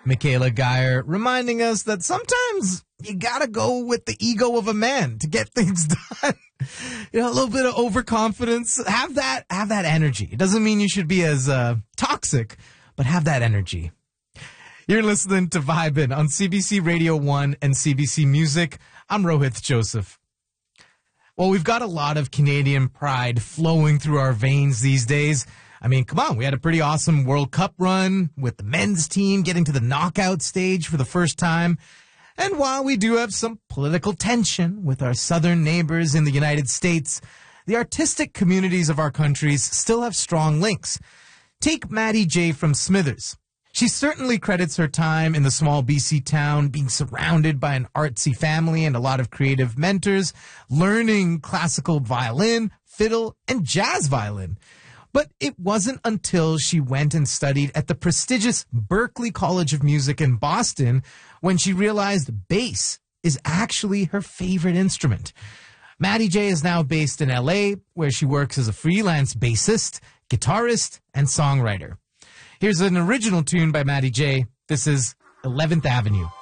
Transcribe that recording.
Michaela Geyer, reminding us that sometimes you gotta go with the ego of a man to get things done. A little bit of overconfidence. Have that energy. It doesn't mean you should be as toxic, but have that energy. You're listening to Vibin' on CBC Radio 1 and CBC Music. I'm Rohith Joseph. Well, we've got a lot of Canadian pride flowing through our veins these days. I mean, come on, we had a pretty awesome World Cup run with the men's team getting to the knockout stage for the first time. And while we do have some political tension with our southern neighbors in the United States, the artistic communities of our countries still have strong links. Take Maddie J. from Smithers. She certainly credits her time in the small BC town being surrounded by an artsy family and a lot of creative mentors, learning classical violin, fiddle, and jazz violin. But it wasn't until she went and studied at the prestigious Berklee College of Music in Boston when she realized bass is actually her favorite instrument. Maddie J. is now based in LA, where she works as a freelance bassist, guitarist, and songwriter. Here's an original tune by Maddie J. This is 11th Avenue.